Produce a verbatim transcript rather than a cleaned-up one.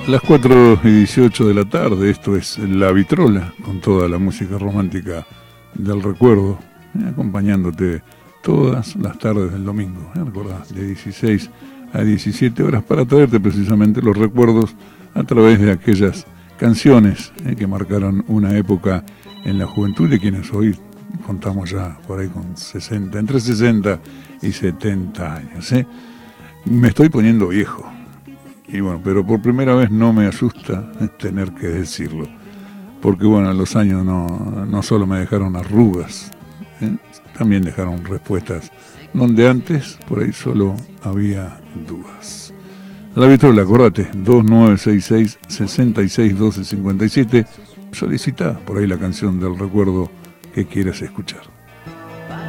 Las cuatro y dieciocho de la tarde, esto es La Vitrola, con toda la música romántica del recuerdo, eh, acompañándote todas las tardes del domingo, ¿eh? Recordás, de dieciséis a diecisiete horas, para traerte precisamente los recuerdos a través de aquellas canciones eh, que marcaron una época en la juventud de quienes hoy contamos ya por ahí con sesenta, entre sesenta y setenta años. ¿eh? Me estoy poniendo viejo. Y bueno, pero por primera vez no me asusta tener que decirlo, porque bueno, los años no, no solo me dejaron arrugas, ¿eh? también dejaron respuestas donde antes por ahí solo había dudas. La Vitrola, acordate, dos nueve seis seis, seis seis uno dos cinco siete, solicita por ahí la canción del recuerdo que quieras escuchar.